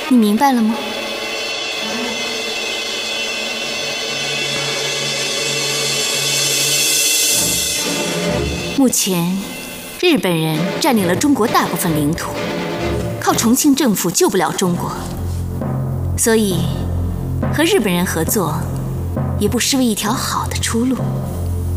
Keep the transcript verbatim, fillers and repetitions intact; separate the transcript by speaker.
Speaker 1: 你明白了吗？目前，日本人占领了中国大部分领土，靠重庆政府救不了中国，所以和日本人合作，也不失为一条好的出路。